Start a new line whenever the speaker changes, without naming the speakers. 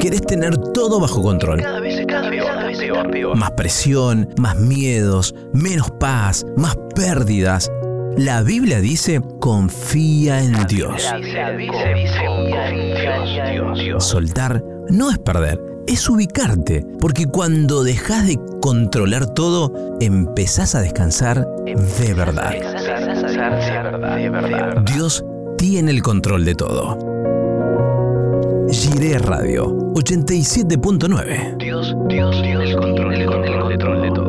Querés tener todo bajo control.
Cada vez peor.
Más presión, más miedos, menos paz, más pérdidas. La Biblia dice, confía en Dios. Soltar no es perder, es ubicarte, porque cuando dejas de controlar todo, empezás a descansar de verdad. Dios tiene el control de todo. Jiré Radio 87.9.
Dios, el control de todo.